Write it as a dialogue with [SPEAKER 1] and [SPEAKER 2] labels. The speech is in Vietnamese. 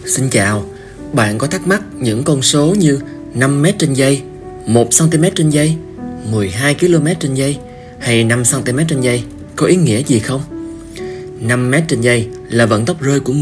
[SPEAKER 1] Xin chào, bạn có thắc mắc những con số như 5 mét trên giây, 1 cm trên giây, 12 km trên giây hay 5 cm trên giây có ý nghĩa gì không? 5 mét trên giây là vận tốc rơi của